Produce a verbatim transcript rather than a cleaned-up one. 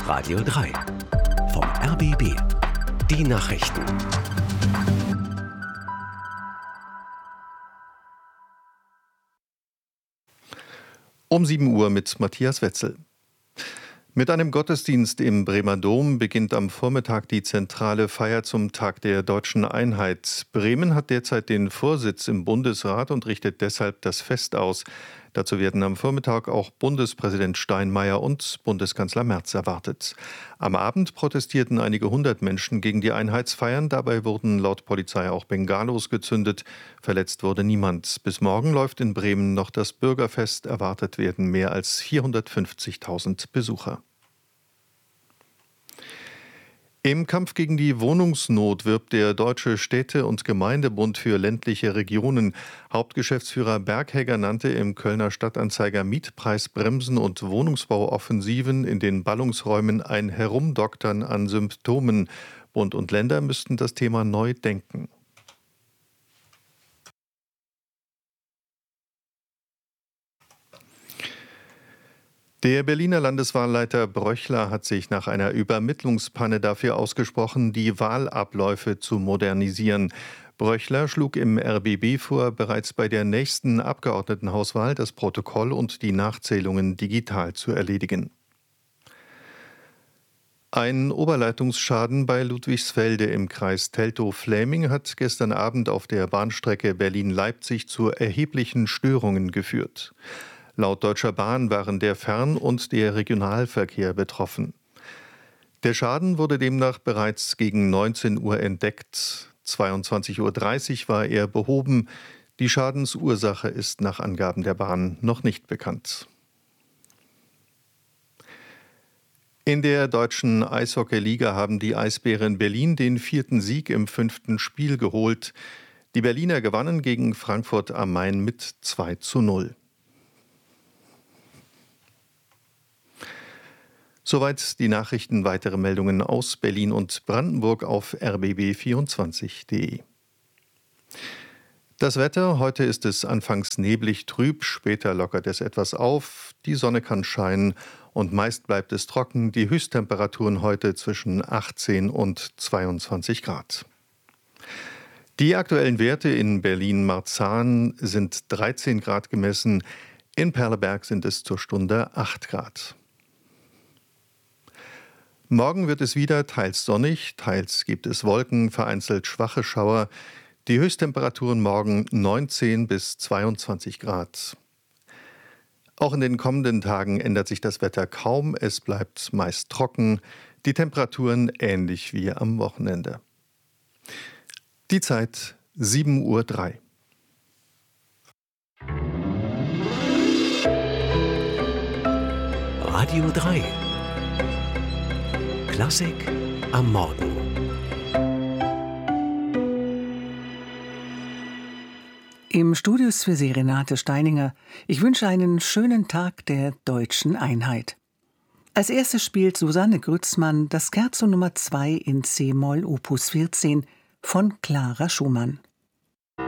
Radio drei. Vom R B B. Die Nachrichten. Um sieben Uhr mit Matthias Wetzel. Mit einem Gottesdienst im Bremer Dom beginnt am Vormittag die zentrale Feier zum Tag der Deutschen Einheit. Bremen hat derzeit den Vorsitz im Bundesrat und richtet deshalb das Fest aus. Dazu werden am Vormittag auch Bundespräsident Steinmeier und Bundeskanzler Merz erwartet. Am Abend protestierten einige hundert Menschen gegen die Einheitsfeiern. Dabei wurden laut Polizei auch Bengalos gezündet. Verletzt wurde niemand. Bis morgen läuft in Bremen noch das Bürgerfest. Erwartet werden mehr als vierhundertfünfzigtausend Besucher. Im Kampf gegen die Wohnungsnot wirbt der Deutsche Städte- und Gemeindebund für ländliche Regionen. Hauptgeschäftsführer Berghegger nannte im Kölner Stadtanzeiger Mietpreisbremsen und Wohnungsbauoffensiven in den Ballungsräumen ein Herumdoktern an Symptomen. Bund und Länder müssten das Thema neu denken. Der Berliner Landeswahlleiter Bröchler hat sich nach einer Übermittlungspanne dafür ausgesprochen, die Wahlabläufe zu modernisieren. Bröchler schlug im R B B vor, bereits bei der nächsten Abgeordnetenhauswahl das Protokoll und die Nachzählungen digital zu erledigen. Ein Oberleitungsschaden bei Ludwigsfelde im Kreis Teltow-Fläming hat gestern Abend auf der Bahnstrecke Berlin-Leipzig zu erheblichen Störungen geführt. Laut Deutscher Bahn waren der Fern- und der Regionalverkehr betroffen. Der Schaden wurde demnach bereits gegen neunzehn Uhr entdeckt. zweiundzwanzig Uhr dreißig war er behoben. Die Schadensursache ist nach Angaben der Bahn noch nicht bekannt. In der deutschen Eishockey-Liga haben die Eisbären Berlin den vierten Sieg im fünften Spiel geholt. Die Berliner gewannen gegen Frankfurt am Main mit zwei zu null. Soweit die Nachrichten. Weitere Meldungen aus Berlin und Brandenburg auf r b b vierundzwanzig punkt de. Das Wetter: Heute ist es anfangs neblig trüb, später lockert es etwas auf. Die Sonne kann scheinen und meist bleibt es trocken. Die Höchsttemperaturen heute zwischen achtzehn und zweiundzwanzig Grad. Die aktuellen Werte in Berlin-Marzahn sind dreizehn Grad gemessen. In Perleberg sind es zur Stunde acht Grad. Morgen wird es wieder teils sonnig, teils gibt es Wolken, vereinzelt schwache Schauer. Die Höchsttemperaturen morgen neunzehn bis zweiundzwanzig Grad. Auch in den kommenden Tagen ändert sich das Wetter kaum. Es bleibt meist trocken. Die Temperaturen ähnlich wie am Wochenende. Die Zeit sieben Uhr drei. Radio drei. Klassik am Morgen. Im Studio ist für Sie Renate Steininger. Ich wünsche einen schönen Tag der Deutschen Einheit. Als erstes spielt Susanne Grützmann das Scherzo Nummer zwei in C-Moll Opus vierzehn von Clara Schumann.